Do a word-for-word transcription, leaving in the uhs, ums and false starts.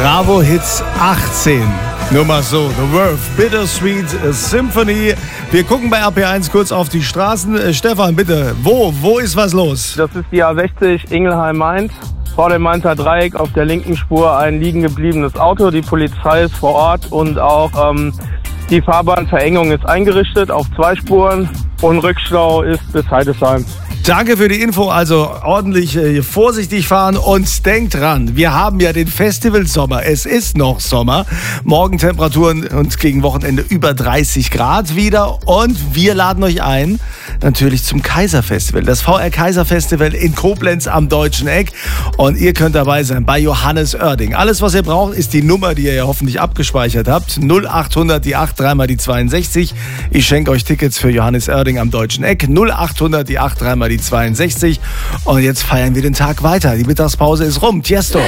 Bravo Hits achtzehn. Nur mal so, The Verve, Bittersweet Symphony. Wir gucken bei R P eins kurz auf die Straßen. Äh, Stefan, bitte, wo, wo ist was los? Das ist die A sechzig Ingelheim-Mainz. Vor dem Mainzer Dreieck auf der linken Spur ein liegen gebliebenes Auto. Die Polizei ist vor Ort und auch ähm, die Fahrbahnverengung ist eingerichtet auf zwei Spuren und Rückstau ist bis Heidesheim. Danke für die Info, also ordentlich äh, vorsichtig fahren und denkt dran, wir haben ja den Festivalsommer, es ist noch Sommer, Morgentemperaturen und gegen Wochenende über dreißig Grad wieder und wir laden euch ein, natürlich zum Kaiserfestival, das V R Kaiserfestival in Koblenz am Deutschen Eck und ihr könnt dabei sein bei Johannes Oerding. Alles, was ihr braucht, ist die Nummer, die ihr ja hoffentlich abgespeichert habt, null achthundert, die acht, dreimal die zweiundsechzig. Ich schenke euch Tickets für Johannes Oerding am Deutschen Eck, null achthundert, die acht, dreimal die zweiundsechzig und jetzt feiern wir den Tag weiter. Die Mittagspause ist rum. Tiesto.